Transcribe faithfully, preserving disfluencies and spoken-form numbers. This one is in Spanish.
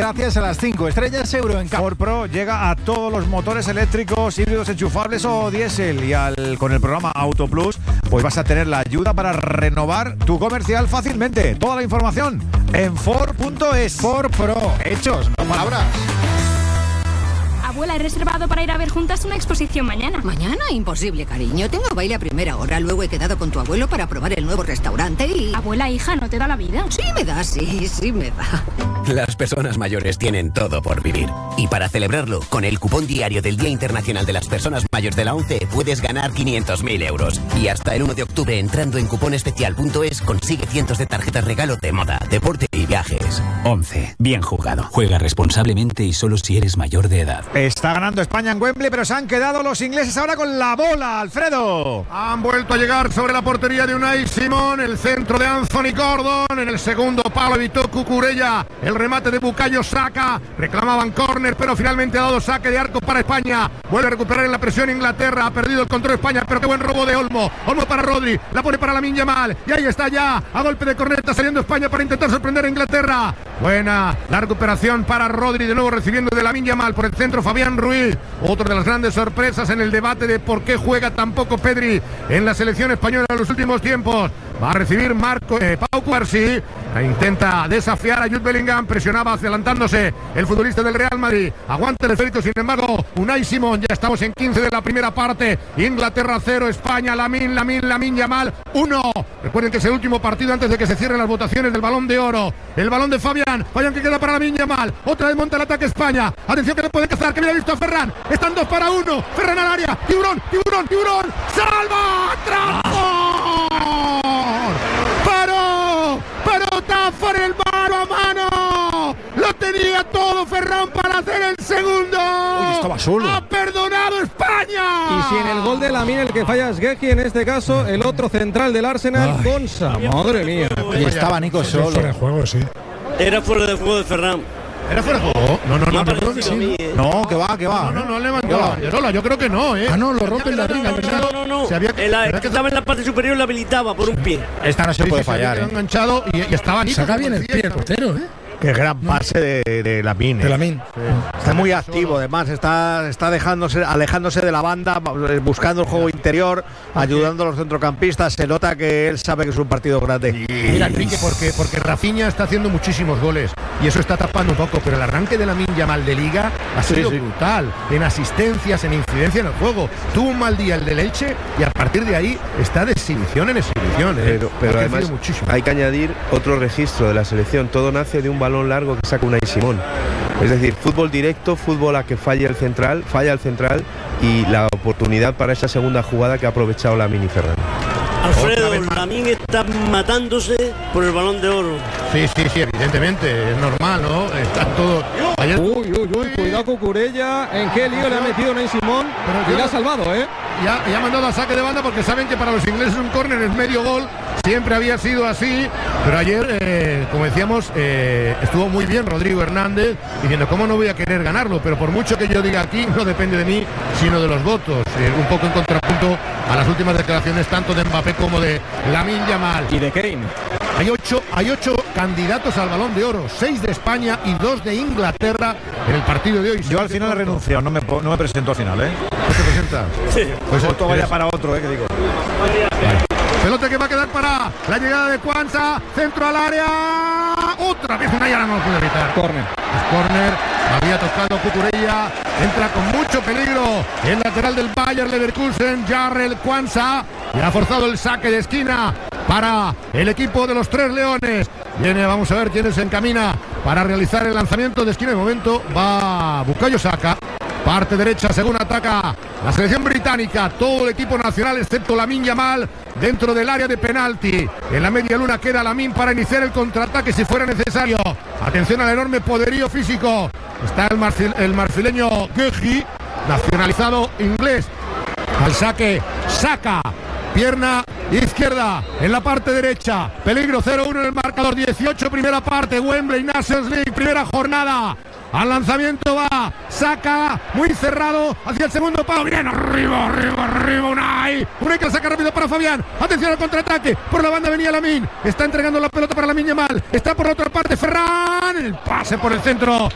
gracias a las cinco estrellas Euroncap. Ford Pro llega a todos los motores eléctricos, híbridos enchufables o diésel. Y al, con el programa Auto Plus, pues vas a tener la ayuda para renovar tu comercial fácilmente. Toda la información en Ford punto es. Ford Pro, hechos, no palabras. Abuela, he reservado para ir a ver juntas una exposición mañana. ¿Mañana? Imposible, cariño. Tengo baile a primera hora. Luego he quedado con tu abuelo para probar el nuevo restaurante y... Abuela, hija, ¿no te da la vida? Sí me da, sí, sí me da. Las personas mayores tienen todo por vivir. Y para celebrarlo, con el cupón diario del Día Internacional de las Personas Mayores de la ONCE, puedes ganar quinientos mil euros. Y hasta el uno de octubre, entrando en cuponespecial punto es, consigue cientos de tarjetas regalo de moda, deporte y viajes. ONCE. Bien jugado. Juega responsablemente y solo si eres mayor de edad. Está ganando España en Wembley, pero se han quedado los ingleses ahora con la bola, Alfredo. Han vuelto a llegar sobre la portería de Unai Simón, el centro de Anthony Gordon, en el segundo palo evitó Cucurella, el remate de Bukayo Saka, reclamaban córner, pero finalmente ha dado saque de arco para España, vuelve a recuperar en la presión Inglaterra, ha perdido el control España, pero qué buen robo de Olmo, Olmo para Rodri, la pone para Lamine Yamal, y ahí está ya, a golpe de corneta saliendo España para intentar sorprender a Inglaterra, buena la recuperación para Rodri, de nuevo recibiendo de Lamine Yamal, por el centro Fabián Ruiz, otra de las grandes sorpresas en el debate de por qué juega tan poco Pedri en la selección española en los últimos tiempos. Va a recibir Marco eh, Pau Cubarsí, intenta desafiar a Jude Bellingham, presionaba adelantándose el futbolista del Real Madrid, aguanta el efecto, sin embargo Unai Simón, ya estamos en quince de la primera parte, Inglaterra cero, España, Lamine, Lamine, Lamine Yamal uno, recuerden que es el último partido antes de que se cierren las votaciones del Balón de Oro, el balón de Fabián, Fabián que queda para Lamine Yamal, otra vez monta el ataque España, atención que no puede cazar, que mira visto a Ferran, están dos para uno, Ferran al área, tiburón, tiburón, tiburón, salva, trampo. ¡Paró! ¡Paró Tafar el mano a mano! ¡Lo tenía todo Ferran para hacer el segundo! Uy, estaba solo. ¡Ha perdonado España! Y si en el gol de Lamine el que falla es Guehi, en este caso el otro central del Arsenal, Gonza. Madre mía. Y estaba Nico solo. Fuera de juego, sí. Era fuera de juego de Ferran. ¿Era fuera de juego? No, no, no. No, no, no, sí, no, ¿eh? No, que va, que va. no, no, no levantó la banderola, yo creo que no, ¿eh? Ah, no, lo rompe en la ringa, ¿verdad? No, no, no. Se había, el, el que estaba en la parte superior la habilitaba por un pie. Esta no se sí, puede sí, se había fallar, quedado ¿eh? enganchado y, y estaba Nico. Saca bien el pie el portero, ¿eh? Qué gran pase de, de Lamine. De Lamine. Sí. Está muy activo, además, está, está dejándose, alejándose de la banda, buscando el juego interior, ayudando a los centrocampistas. Se nota que él sabe que es un partido grande. Y mira, Enrique, porque, porque Rafinha está haciendo muchísimos goles y eso está tapando un poco, pero el arranque de Lamine Yamal de Liga ha sido Sí, sí. brutal, en asistencias, en incidencia en el juego. Tuvo un mal día el de Elche y a partir de ahí está de exhibición en exhibición. ¿eh? Pero, pero Ha crecido además muchísimo. hay que añadir otro registro de la selección. Todo nace de un balón largo que saca Unai Simón. Es decir, fútbol directo, fútbol a que falle el central, falla el central y la oportunidad para esa segunda jugada que ha aprovechado Lamine y Ferran. Alfredo, Lamine está matándose por el Balón de Oro. Sí, sí, sí, evidentemente, es normal, ¿no? Está todo. Ayer... Uy, uy, uy, cuidado Cucurella. ¿En qué lío le ha metido Unai Simón? Pero Y le ha salvado, ¿eh? Ya, ya ha mandado a saque de banda porque saben que para los ingleses un córner es medio gol. Siempre había sido así, pero ayer, eh, como decíamos, eh, estuvo muy bien Rodrigo Hernández diciendo cómo no voy a querer ganarlo, pero por mucho que yo diga aquí, no depende de mí, sino de los votos. Eh, un poco en contrapunto a las últimas declaraciones tanto de Mbappé como de Lamine Yamal. Y de Kane. Hay ocho, hay ocho candidatos al Balón de Oro, seis de España y dos de Inglaterra en el partido de hoy. Yo al final he renunciado, no me, no me presento al final, ¿eh? ¿No te presentas? Sí. Pues esto vaya eres- para otro, ¿eh? Que digo. Pelota que va a quedar para la llegada de Kwanza, centro al área, otra vez una ya no lo puede evitar. Corner. Es córner, había tocado Cucurella, entra con mucho peligro el lateral del Bayer Leverkusen, Jarrell Kwanza, y ha forzado el saque de esquina para el equipo de los Tres Leones. Viene, vamos a ver quién se encamina para realizar el lanzamiento de esquina. De momento va Bukayo Saka. Parte derecha según ataca la selección británica. Todo el equipo nacional excepto Lamine Yamal dentro del área de penalti. En la media luna queda Lamine para iniciar el contraataque si fuera necesario. Atención al enorme poderío físico. Está el, marfil, el marfileño Guehi, nacionalizado inglés. Al saque, Saka. Pierna izquierda en la parte derecha. Peligro cero uno en el marcador. dieciocho primera parte. Wembley Nations League. Primera jornada. Al lanzamiento va Saka, muy cerrado hacia el segundo palo. Bien, arriba, arriba, arriba. Unai. Unai que la saca rápido para Fabián. Atención al contraataque. Por la banda venía Lamine. Está entregando la pelota para Lamine Yamal. Está por la otra parte Ferran. El pase por el centro